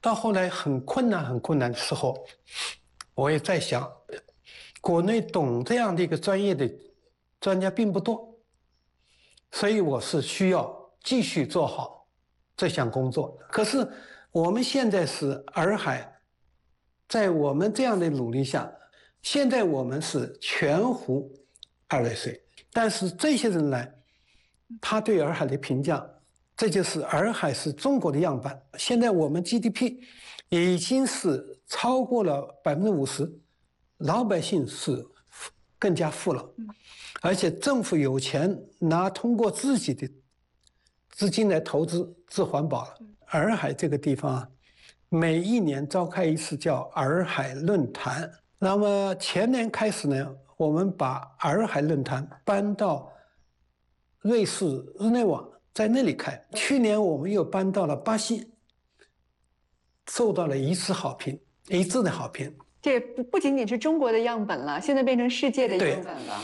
到后来很困难的时候，我也在想，国内懂这样的一个专业的专家并不多，所以我是需要继续做好这项工作。可是我们现在是洱海，在我们这样的努力下，现在我们是全湖2类水，但是这些人来，他对洱海的评价，这就是洱海是中国的样板。现在我们 GDP 已经是超过了50%，老百姓是更加富了，而且政府有钱通过自己的资金来投资治环保了。洱海这个地方啊，每一年召开一次叫洱海论坛。那么前年开始呢，我们把洱海论坛搬到瑞士日内瓦，在那里开。去年我们又搬到了巴西，受到了一致的好评。 这不仅仅是中国的样本了，现在变成世界的样本了。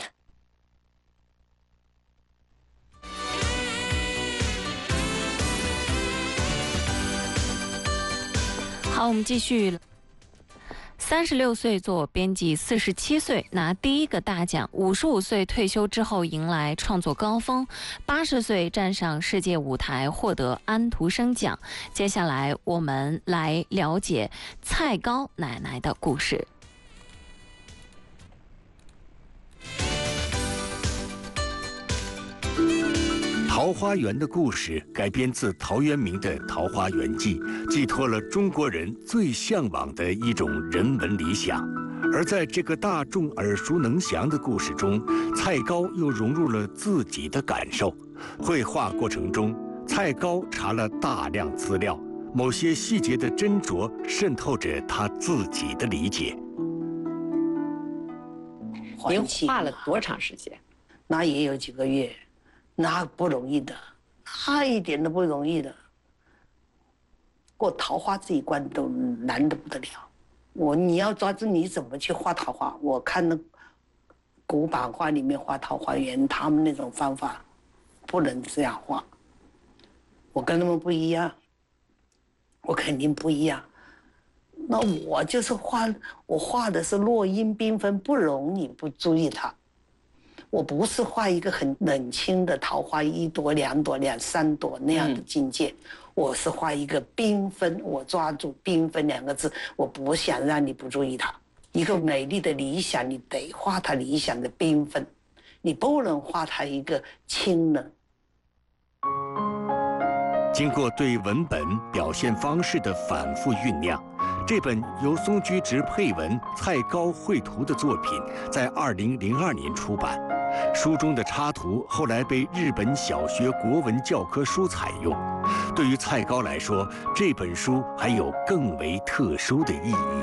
好，我们继续。36岁做编辑，47岁拿第一个大奖，55岁退休之后迎来创作高峰，80岁站上世界舞台获得安徒生奖。接下来我们来了解蔡高奶奶的故事。 桃花源的故事改编自陶渊明的《桃花源记》，寄托了中国人最向往的一种人文理想。而在这个大众耳熟能详的故事中，蔡高又融入了自己的感受。绘画过程中，蔡高查了大量资料，某些细节的斟酌渗透着他自己的理解。 您画了多长时间？ 那也有几个月。那不容易的，那一点都不容易的。过桃花这一关都难得不得了。你要抓住你怎么去画桃花？我看那古版画里面画桃花源，他们那种方法不能这样画。我跟他们不一样，我肯定不一样。那我就是我画的是落英缤纷，不容你不注意它。我不是画一个很冷清的桃花，1朵、2朵、3朵那样的境界，我是画一个缤纷，我抓住缤纷2个字，我不想让你不注意它。一个美丽的理想，你得画它理想的缤纷，你不能画它一个清冷。 经过对文本表现方式的反复酝酿，这本由松居直配文、蔡高绘图的作品在2002年出版。书中的插图后来被日本小学国文教科书采用。对于蔡高来说，这本书还有更为特殊的意义。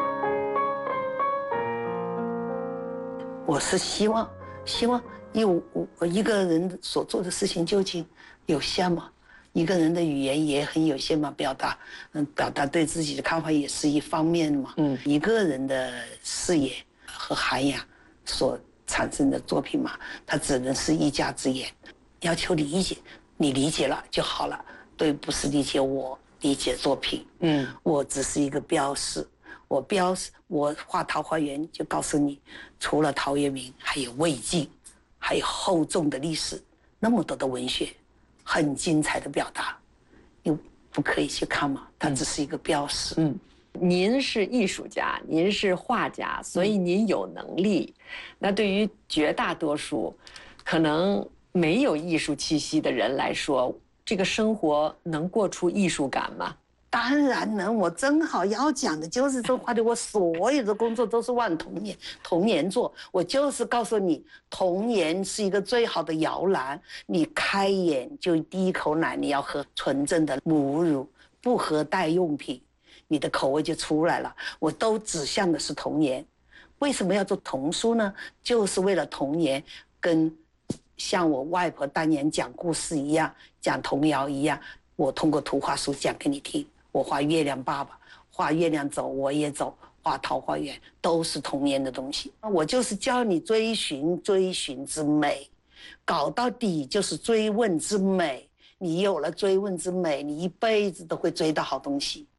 我是希望一个人所做的事情究竟有限吗？一个人的语言也很有限嘛，表达对自己的看法也是一方面嘛。一个人的视野和涵养所产生的作品嘛，它只能是一家之言。要求理解，你理解了就好了。对，不是理解我理解作品。我只是一个标识。我画桃花源就告诉你，除了陶渊明，还有魏晋，还有厚重的历史，那么多的文学。很精彩的表达，你不可以去看吗？它只是一个标识。 您是艺术家，您是画家，所以您有能力。那对于绝大多数可能没有艺术气息的人来说，这个生活能过出艺术感吗？ 当然能，我正好要讲的就是这话题。我所有的工作都是往童年做，我就是告诉你，童年是一个最好的摇篮。你开眼就第一口奶，你要喝纯正的母乳，不喝代用品，你的口味就出来了。我都指向的是童年。为什么要做童书呢？就是为了童年，跟像我外婆当年讲故事一样，讲童谣一样，我通过图画书讲给你听。我画月亮爸爸，画月亮走我也走，画桃花源，都是童年的东西。我就是教你追寻之美，搞到底就是追问之美。你有了追问之美，你一辈子都会追到好东西。